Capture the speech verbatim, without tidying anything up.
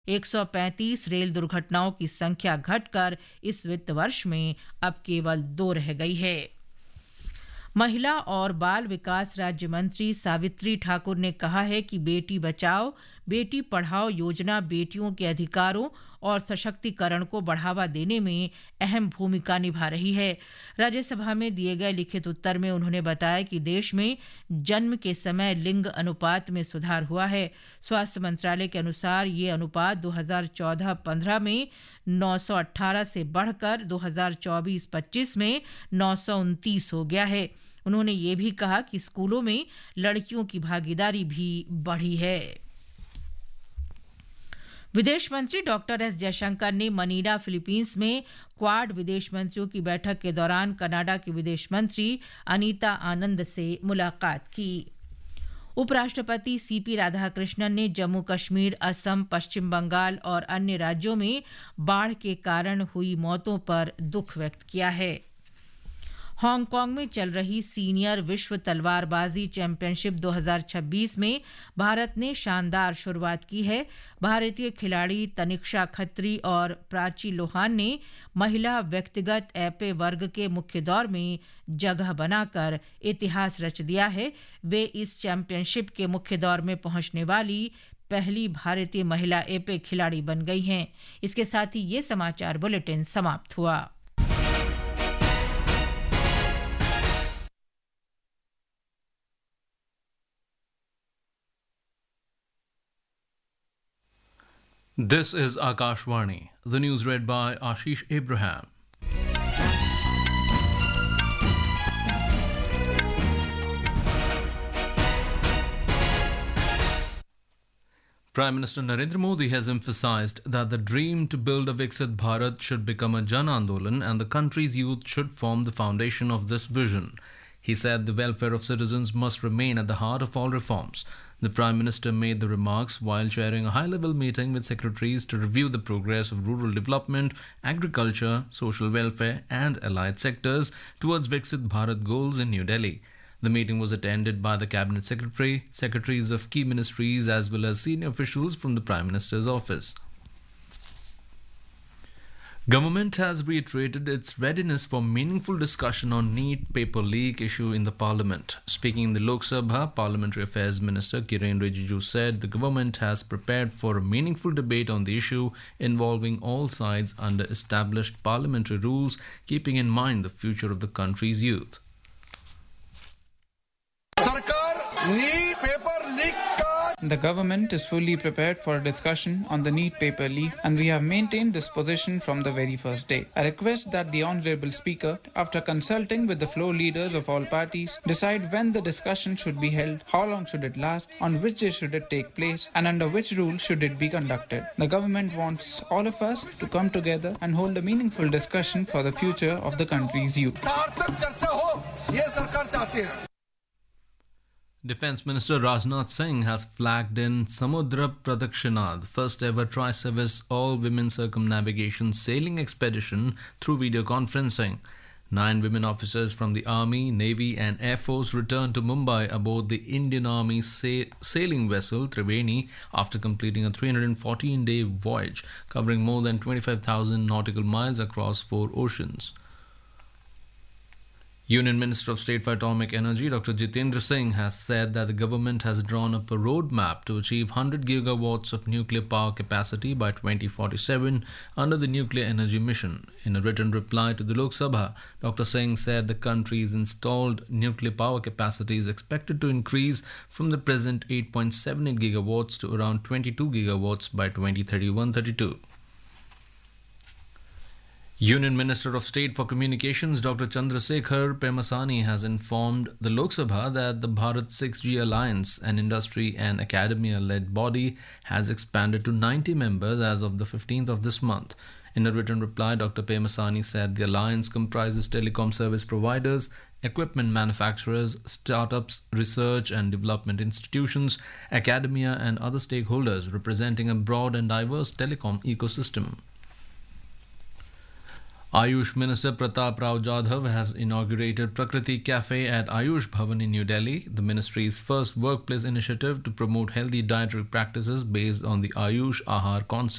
एक सौ पैंतीस रेल दुर्घटनाओं की संख्या घटकर इस वित्त वर्ष में अब केवल दो रह गई है। महिला और बाल विकास राज्य मंत्री सावित्री ठाकुर ने कहा है कि बेटी बचाओ बेटी पढ़ाओ योजना बेटियों के अधिकारों और सशक्तिकरण को बढ़ावा देने में अहम भूमिका निभा रही है। राज्यसभा में दिए गए लिखित उत्तर में उन्होंने बताया कि देश में जन्म के समय लिंग अनुपात में सुधार हुआ है। स्वास्थ्य मंत्रालय के अनुसार ये अनुपात दो हज़ार चौदह पंद्रह में नौ सौ अठारह से बढ़कर दो हज़ार चौबीस पच्चीस में नौ सौ उनतीस हो गया है। उन्होंने ये भी कहा कि स्कूलों में लड़कियों की भागीदारी भी बढ़ी है। विदेश मंत्री डॉक्टर एस जयशंकर ने मनीला फिलीपींस में क्वाड विदेश मंत्रियों की बैठक के दौरान कनाडा के विदेश मंत्री अनीता आनंद से मुलाकात की। उपराष्ट्रपति सीपी राधाकृष्णन ने जम्मू कश्मीर, असम, पश्चिम बंगाल और अन्य राज्यों में बाढ़ के कारण हुई मौतों पर दुख व्यक्त किया है। हांगकांग में चल रही सीनियर विश्व तलवारबाजी चैंपियनशिप दो हज़ार छब्बीस में भारत ने शानदार शुरुआत की है। भारतीय खिलाड़ी तनिक्षा खत्री और प्राची लोहान ने महिला व्यक्तिगत एपे वर्ग के मुख्य दौर में जगह बनाकर इतिहास रच दिया है। वे इस चैंपियनशिप के मुख्य दौर में पहुंचने वाली पहली भारतीय महिला एपे खिलाड़ी बन गई हैं। इसके साथ ही ये समाचार बुलेटिन समाप्त हुआ। This is Akashvani. The news read by Ashish Abraham. Prime Minister Narendra Modi has emphasized that the dream to build a Viksit Bharat should become a Jan Andolan and the country's youth should form the foundation of this vision. He said the welfare of citizens must remain at the heart of all reforms. The Prime Minister made the remarks while chairing a high-level meeting with secretaries to review the progress of rural development, agriculture, social welfare and allied sectors towards Viksit Bharat goals in New Delhi. The meeting was attended by the Cabinet Secretary, secretaries of key ministries as well as senior officials from the Prime Minister's office. Government has reiterated its readiness for meaningful discussion on NEET paper leak issue in the Parliament. Speaking in the Lok Sabha, Parliamentary Affairs Minister Kiren Rijiju said the government has prepared for a meaningful debate on the issue involving all sides under established parliamentary rules, keeping in mind the future of the country's youth. The government is fully prepared for a discussion on the NEET paper leak and we have maintained this position from the very first day. I request that the Honourable Speaker, after consulting with the floor leaders of all parties, decide when the discussion should be held, how long should it last, on which day should it take place and under which rule should it be conducted. The government wants all of us to come together and hold a meaningful discussion for the future of the country's youth. Defence Minister Rajnath Singh has flagged in Samudra Pradakshina, the first ever tri-service all-women circumnavigation sailing expedition through video conferencing. Nine women officers from the Army, Navy and Air Force returned to Mumbai aboard the Indian Army sa- sailing vessel Triveni after completing a three hundred fourteen day voyage covering more than twenty-five thousand nautical miles across four oceans. Union Minister of State for Atomic Energy Doctor Jitendra Singh has said that the government has drawn up a roadmap to achieve one hundred gigawatts of nuclear power capacity by twenty forty-seven under the Nuclear Energy Mission. In a written reply to the Lok Sabha, Doctor Singh said the country's installed nuclear power capacity is expected to increase from the present eight point seven eight gigawatts to around twenty-two gigawatts by twenty thirty-one thirty-two. Union Minister of State for Communications Doctor Chandrasekhar Pemasani has informed the Lok Sabha that the Bharat six G Alliance, an industry and academia-led body, has expanded to ninety members as of the fifteenth of this month. In a written reply, Doctor Pemasani said the alliance comprises telecom service providers, equipment manufacturers, startups, research and development institutions, academia and other stakeholders representing a broad and diverse telecom ecosystem. Ayush Minister Pratap Rao Jadhav has inaugurated Prakriti Cafe at Ayush Bhavan in New Delhi, the ministry's first workplace initiative to promote healthy dietary practices based on the Ayush Ahar concept.